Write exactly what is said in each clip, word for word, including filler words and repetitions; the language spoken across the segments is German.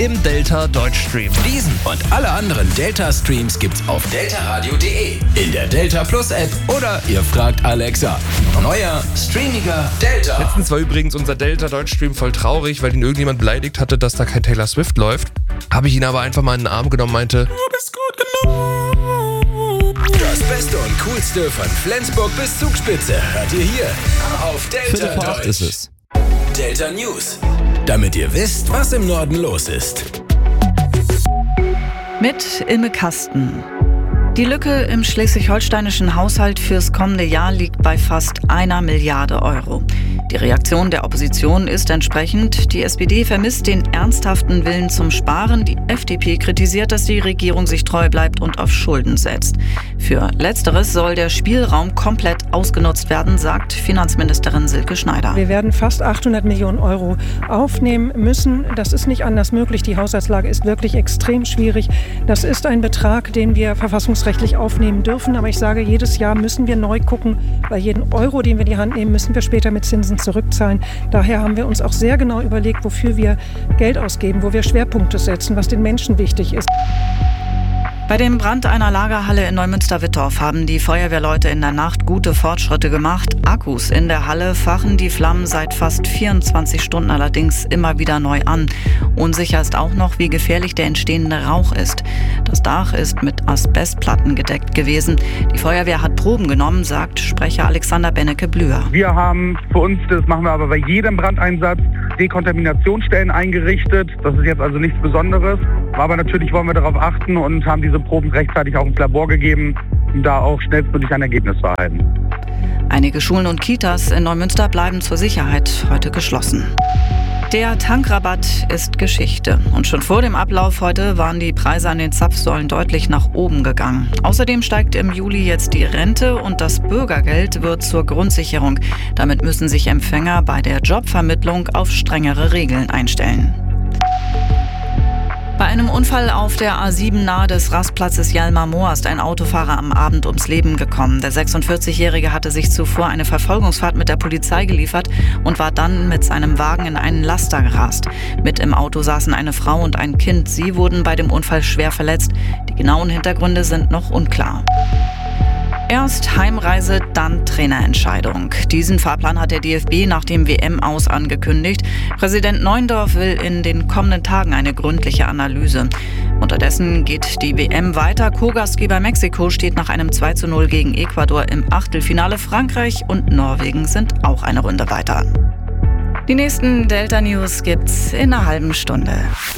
im Delta Deutschstream. Diesen und alle anderen Delta-Streams gibt's auf delta radio punkt de, in der Delta Plus App oder ihr fragt Alexa. Neuer, streamiger Delta. Letztens war übrigens unser Delta Deutschstream voll traurig, weil ihn irgendjemand beleidigt hatte, dass da kein Taylor Swift läuft. Habe ich ihn aber einfach mal in den Arm genommen und meinte, du bist gut genug. Das Beste und Coolste von Flensburg bis Zugspitze hört ihr hier auf Delta Viertel vor acht Deutsch. ist es. Delta News, damit ihr wisst, was im Norden los ist. Mit Ilme Kasten. Die Lücke im schleswig-holsteinischen Haushalt fürs kommende Jahr liegt bei fast einer Milliarde Euro. Die Reaktion der Opposition ist entsprechend. Die S P D vermisst den ernsthaften Willen zum Sparen. Die F D P kritisiert, dass die Regierung sich treu bleibt und auf Schulden setzt. Für Letzteres soll der Spielraum komplett ausgenutzt werden, sagt Finanzministerin Silke Schneider. Wir werden fast achthundert Millionen Euro aufnehmen müssen. Das ist nicht anders möglich. Die Haushaltslage ist wirklich extrem schwierig. Das ist ein Betrag, den wir verfassungsrechtlich aufnehmen dürfen. Aber ich sage, jedes Jahr müssen wir neu gucken, weil jeden Euro, den wir in die Hand nehmen, müssen wir später mit Zinsen zurückzahlen. Daher haben wir uns auch sehr genau überlegt, wofür wir Geld ausgeben, wo wir Schwerpunkte setzen, was den Menschen wichtig ist. Bei dem Brand einer Lagerhalle in Neumünster-Wittorf haben die Feuerwehrleute in der Nacht gute Fortschritte gemacht. Akkus in der Halle fachen die Flammen seit fast vierundzwanzig Stunden allerdings immer wieder neu an. Unsicher ist auch noch, wie gefährlich der entstehende Rauch ist. Das Dach ist mit Asbestplatten gedeckt gewesen. Die Feuerwehr hat Proben genommen, sagt Sprecher Alexander Bennecke-Blüher. Wir haben für uns, das machen wir aber bei jedem Brandeinsatz, Dekontaminationsstellen eingerichtet. Das ist jetzt also nichts Besonderes. Aber natürlich wollen wir darauf achten und haben diese Proben rechtzeitig auch ins Labor gegeben, um da auch schnellstmöglich ein Ergebnis zu erhalten. Einige Schulen und Kitas in Neumünster bleiben zur Sicherheit heute geschlossen. Der Tankrabatt ist Geschichte. Und schon vor dem Ablauf heute waren die Preise an den Zapfsäulen deutlich nach oben gegangen. Außerdem steigt im Juli jetzt die Rente und das Bürgergeld wird zur Grundsicherung. Damit müssen sich Empfänger bei der Jobvermittlung auf strengere Regeln einstellen. Bei einem Unfall auf der A sieben nahe des Rastplatzes Hjalmar-Moor ist ein Autofahrer am Abend ums Leben gekommen. Der sechsundvierzigjährige hatte sich zuvor eine Verfolgungsfahrt mit der Polizei geliefert und war dann mit seinem Wagen in einen Laster gerast. Mit im Auto saßen eine Frau und ein Kind. Sie wurden bei dem Unfall schwer verletzt. Die genauen Hintergründe sind noch unklar. Erst Heimreise, dann Trainerentscheidung. Diesen Fahrplan hat der D F B nach dem W M-Aus angekündigt. Präsident Neuendorf will in den kommenden Tagen eine gründliche Analyse. Unterdessen geht die W M weiter. Co-Gastgeber Mexiko steht nach einem zwei zu null gegen Ecuador im Achtelfinale. Frankreich und Norwegen sind auch eine Runde weiter. Die nächsten Delta News gibt's in einer halben Stunde.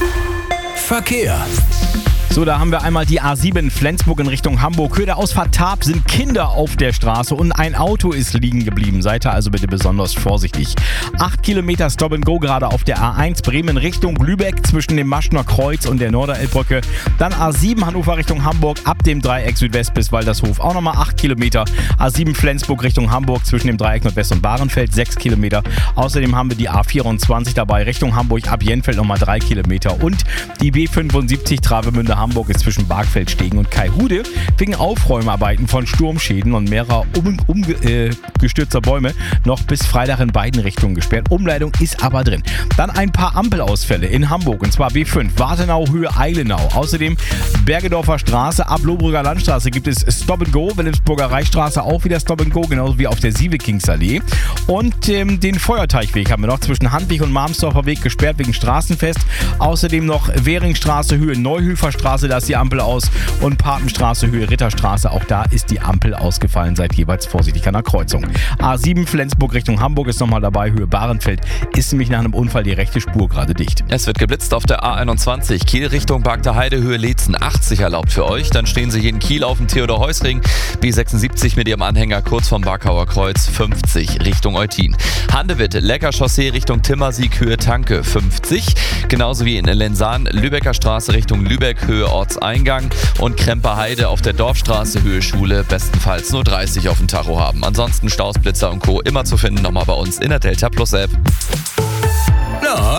Verkehr. So, da haben wir einmal die A sieben Flensburg in Richtung Hamburg. Höhe der Ausfahrt Tarp sind Kinder auf der Straße und ein Auto ist liegen geblieben. Seid ihr also bitte besonders vorsichtig. Acht Kilometer Stop and Go gerade auf der A eins Bremen Richtung Lübeck zwischen dem Maschner Kreuz und der Norderelbbrücke. Dann A sieben Hannover Richtung Hamburg ab dem Dreieck Südwest bis Waldershof. Auch nochmal acht Kilometer. A sieben Flensburg Richtung Hamburg zwischen dem Dreieck Nordwest und Bahrenfeld sechs Kilometer. Außerdem haben wir die A vierundzwanzig dabei Richtung Hamburg ab Jenfeld nochmal drei Kilometer. Und die B fünfundsiebzig Travemünde Hamburg ist zwischen Bargfeldstegen und Kaihude wegen Aufräumarbeiten von Sturmschäden und mehrerer umgestürzter um, äh, Bäume noch bis Freitag in beiden Richtungen gesperrt. Umleitung ist aber drin. Dann ein paar Ampelausfälle in Hamburg und zwar B fünf, Wartenau, Höhe Eilenau. Außerdem Bergedorfer Straße, ab Lohbrügger Landstraße gibt es Stop and Go, Wilhelmsburger Reichstraße auch wieder Stop and Go, genauso wie auf der Sievekingsallee. Und ähm, den Feuerteichweg haben wir noch zwischen Handwig und Marmsdorfer Weg gesperrt wegen Straßenfest. Außerdem noch Währingstraße, Höhe Neuhöfer Straße, da ist die Ampel aus und Papenstraße, Höhe Ritterstraße, auch da ist die Ampel ausgefallen, seid jeweils vorsichtig an der Kreuzung. A sieben Flensburg Richtung Hamburg ist nochmal dabei, Höhe Bahrenfeld ist nämlich nach einem Unfall die rechte Spur gerade dicht. Es wird geblitzt auf der A einundzwanzig, Kiel Richtung Bagder Heide, Höhe Leetzen, achtzig erlaubt für euch. Dann stehen Sie hier in Kiel auf dem Theodor-Heuss-Ring, B sechsundsiebzig mit Ihrem Anhänger kurz vom Barkauer Kreuz, fünfzig Richtung Eutin. Handewitt, Lecker Chaussee Richtung Timmersieg, Höhe Tanke, fünfzig. Genauso wie in Lensan, Lübecker Straße Richtung Lübeck, Höhe Ortseingang und Kremper Heide auf der Dorfstraße, Höhe Schule, bestenfalls nur dreißig auf dem Tacho haben. Ansonsten Staus, Blitzer und Co. immer zu finden, nochmal bei uns in der Delta Plus App. Na,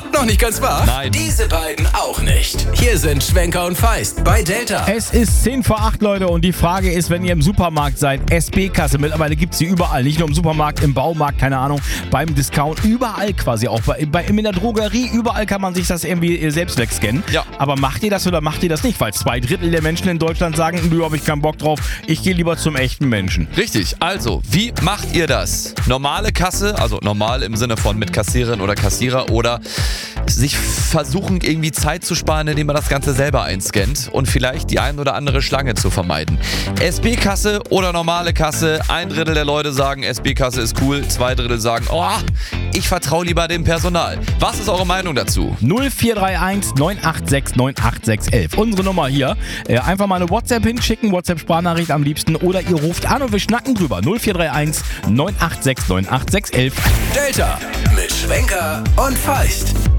Noch nicht ganz wahr? Nein. Diese beiden auch nicht. Hier sind Schwenker und Feist bei Delta. Es ist zehn vor acht, Leute, und die Frage ist, wenn ihr im Supermarkt seid, S B-Kasse, mittlerweile gibt es sie überall, nicht nur im Supermarkt, im Baumarkt, keine Ahnung, beim Discount, überall quasi, auch bei, bei, in der Drogerie, überall kann man sich das irgendwie selbst wegscannen. Ja. Aber macht ihr das oder macht ihr das nicht? Weil zwei Drittel der Menschen in Deutschland sagen, nö, hab ich keinen Bock drauf, ich gehe lieber zum echten Menschen. Richtig, also, wie macht ihr das? Normale Kasse, also normal im Sinne von mit Kassiererin oder Kassierer oder sich versuchen, irgendwie Zeit zu sparen, indem man das Ganze selber einscannt und vielleicht die ein oder andere Schlange zu vermeiden. S B-Kasse oder normale Kasse? Ein Drittel der Leute sagen, S B-Kasse ist cool, zwei Drittel sagen, oh, ich vertraue lieber dem Personal. Was ist eure Meinung dazu? null vier drei eins neun acht sechs neun acht sechs eins eins. Unsere Nummer hier. Äh, einfach mal eine WhatsApp hinschicken, WhatsApp-Sprachnachricht am liebsten, oder ihr ruft an und wir schnacken drüber. null vier drei eins neun acht sechs neun acht sechs eins eins. Delta mit Schwenker und Feist.